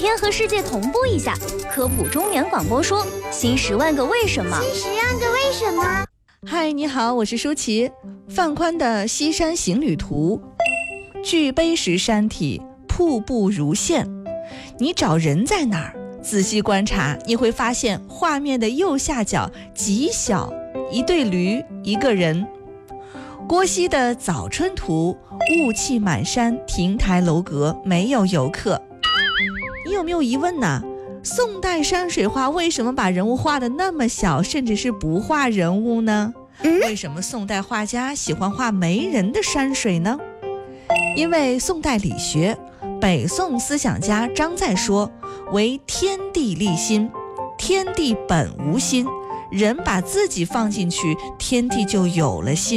天和世界同步一下，科普中原广播说新10万个为什么。 新10万个为什么。 嗨，你好，我是舒淇。范宽的《西山行旅图》，巨碑石山体，瀑布如线。你找人在哪儿？仔细观察，你会发现画面的右下角极小，一对驴，一个人。郭熙的《早春图》，雾气满山，亭台楼阁，没有游客。你有没有疑问呢？宋代山水画为什么把人物画得那么小，甚至是不画人物呢？为什么宋代画家喜欢画没人的山水呢？因为宋代理学，北宋思想家张载说，为天地立心，天地本无心，人把自己放进去，天地就有了心。